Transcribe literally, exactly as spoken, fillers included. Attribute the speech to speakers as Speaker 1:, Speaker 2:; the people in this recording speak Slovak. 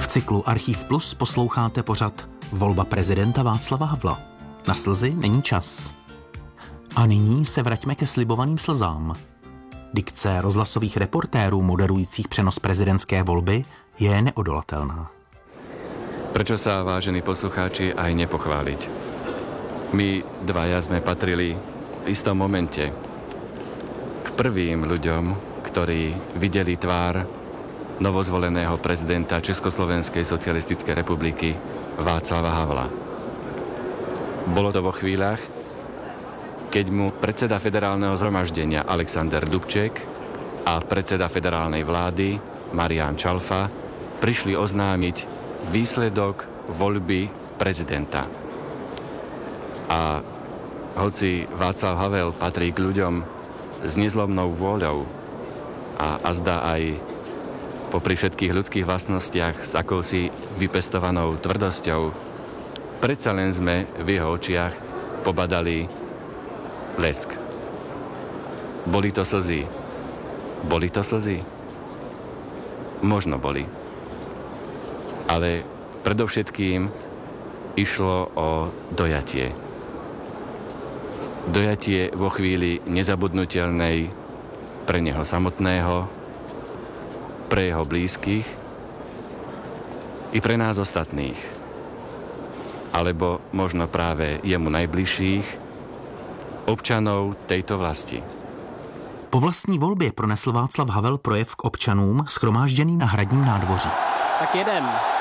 Speaker 1: cyklu Archív Plus posloucháte pořad Volba prezidenta Václava Havla. Na slzy není čas. A nyní se vraťme ke slibovaným slzám. Dikce rozhlasových reportérů moderujících přenos prezidentské volby je neodolatelná.
Speaker 2: Prečo sa, vážení poslucháči, aj nepochváliť? My dvaja sme patrili v istom momente k prvým ľuďom, ktorí videli tvár novozvoleného prezidenta Československej socialistickej republiky Václava Havla. Bolo to vo chvíľach, keď mu predseda federálneho zhromaždenia Alexander Dubček a predseda federálnej vlády Marián Čalfa prišli oznámiť výsledok voľby prezidenta. A hoci Václav Havel patrí k ľuďom s nezlomnou vôľou a azda aj popri všetkých ľudských vlastnostiach s akousi vypestovanou tvrdosťou, predsa len sme v jeho očiach pobadali lesk. Boli to slzy. Boli to slzy? Možno boli. Ale predovšetkým išlo o dojatie. Dojatie vo chvíli nezabudnutelnej pre neho samotného, pre jeho blízkych i pre nás ostatných. Alebo možno práve jemu najbližších, občanov tejto vlasti.
Speaker 1: Po vlastní volbě pronesl Václav Havel projev k občanům shromážděný na Hradním nádvoří.
Speaker 3: Tak jedem.